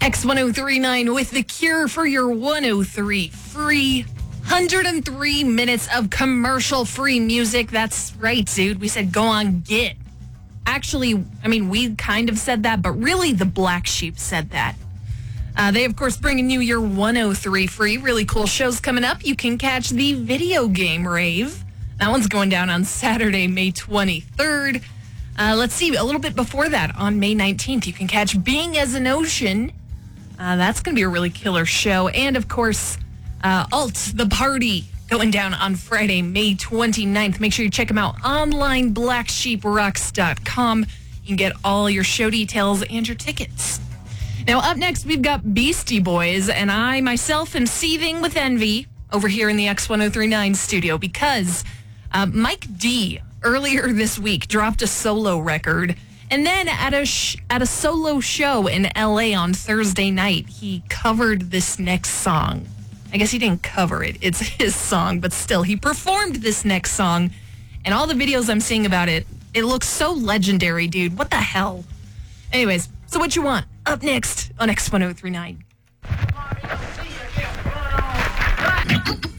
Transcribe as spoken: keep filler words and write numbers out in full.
X ten thirty-nine with The Cure for your one oh three free. one hundred three minutes of commercial-free music. That's right, dude. We said go on, get. Actually, I mean, we kind of said that, but really the Black Sheep said that. Uh, they, of course, bringing you your one oh three free. Really cool shows coming up. You can catch the video game rave. That one's going down on Saturday, May twenty-third. Uh, let's see, a little bit before that, on May nineteenth, you can catch Being as an Ocean. Uh, that's going to be a really killer show. And, of course, uh, Alt, The Party, going down on Friday, May twenty-ninth. Make sure you check them out online, black sheep rocks dot com. You can get all your show details and your tickets. Now, up next, we've got Beastie Boys, and I myself am seething with envy over here in the X ten thirty-nine studio because uh, Mike D earlier this week dropped a solo record, and then at a sh- at a solo show in L A on Thursday night, he covered this next song. I guess he didn't cover it; it's his song, but still, he performed this next song, and all the videos I'm seeing about it, it looks so legendary, dude. What the hell? Anyways, so what you want? Up next on X ten thirty-nine.